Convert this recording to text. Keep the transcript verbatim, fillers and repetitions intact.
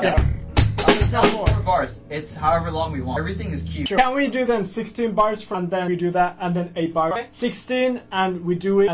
Yeah. It's not four bars. It's however long we want. Everything is cute. Sure. Can we do then sixteen bars from then we do that and then eight bars? Okay. sixteen and we do it.